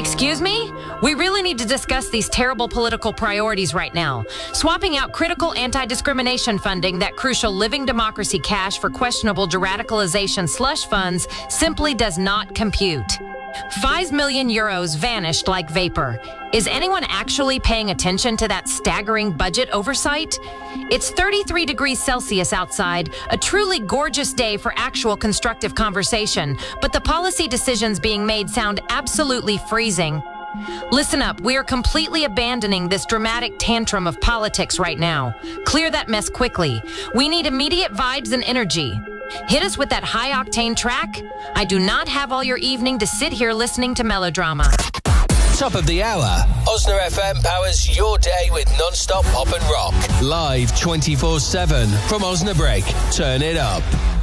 Excuse me? We really need to discuss these terrible political priorities right now. Swapping out critical anti-discrimination funding, that crucial living democracy cash for questionable de-radicalization slush funds simply does not compute. 5 million euros vanished like vapor. Is anyone actually paying attention to that staggering budget oversight? It's 33 degrees Celsius outside, a truly gorgeous day for actual constructive conversation, but the policy decisions being made sound absolutely freezing. Listen up, we are completely abandoning this dramatic tantrum of politics right now. Clear that mess quickly. We need immediate vibes and energy. Hit us with that high-octane track. I do not have all your evening to sit here listening to melodrama. Top of the hour. Osna FM powers your day with non-stop pop and rock. Live 24/7 from Osnabrück. Turn it up.